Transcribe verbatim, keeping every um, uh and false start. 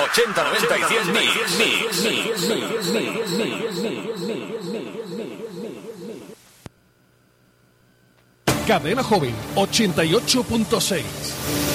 ochenta, noventa y cien Cadena Joven ochenta y ocho punto seis.